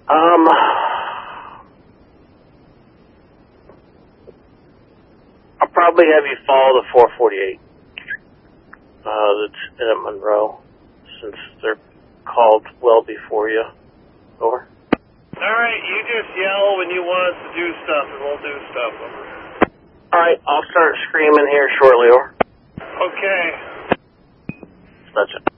I'll probably have you follow the 448. That's in Monroe, since they're called well before you. Over. Alright, you just yell when you want us to do stuff, and we'll do stuff. Over. Alright, I'll start screaming here shortly. Over. Okay. That's it.